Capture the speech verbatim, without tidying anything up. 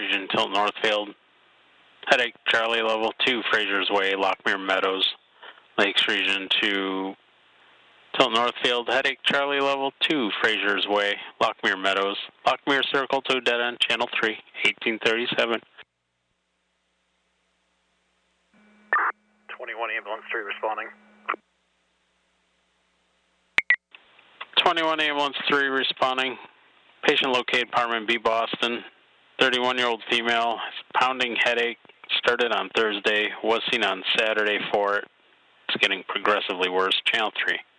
region, Tilton Northfield. Headache, Charlie level two, Fraser's Way, Lockmere Meadows. Lakes region to Tilton Northfield. Headache, Charlie level two, Fraser's Way, Lockmere Meadows. Lockmere Circle to dead end, channel three, eighteen thirty-seven. twenty-one ambulance three responding. twenty-one ambulance three responding. Patient located apartment B, Boston. thirty-one-year-old female, pounding headache, started on Thursday, was seen on Saturday for it. It's getting progressively worse. Channel three.